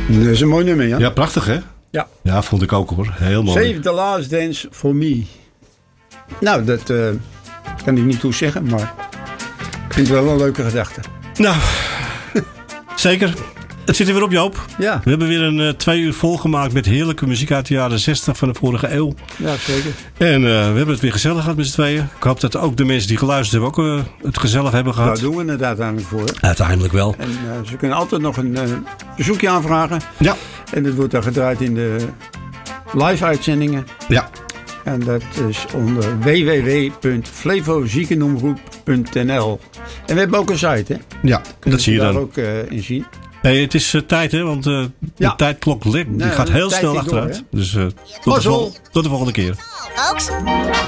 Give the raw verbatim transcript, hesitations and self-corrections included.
Dat is een mooi nummer, ja. Ja, prachtig hè? Ja. Ja, vond ik ook hoor. Heel mooi. Save the last dance for me. Nou, dat uh, kan ik niet toe zeggen, maar ik vind het wel een leuke gedachte. Nou, zeker. Het zit er weer op, Joop. Ja. We hebben weer een uh, twee uur volgemaakt met heerlijke muziek uit de jaren zestig van de vorige eeuw. Ja, zeker. En uh, we hebben het weer gezellig gehad met z'n tweeën. Ik hoop dat ook de mensen die geluisterd hebben ook uh, het gezellig hebben gehad. Daar doen we het uiteindelijk voor. Hè? Uiteindelijk wel. En uh, ze kunnen altijd nog een uh, verzoekje aanvragen. Ja. En dat wordt dan gedraaid in de live-uitzendingen. Ja. En dat is onder w w w punt flevoziekenomroep punt n l. En we hebben ook een site, hè? Ja, dat zie je daar dan. ook uh, in zien. Hey, het is uh, tijd, hè? Want uh, de ja. tijdklok die nee, gaat heel tijd snel door, achteruit. hè? Dus uh, tot, de vol- tot de volgende keer. Folks.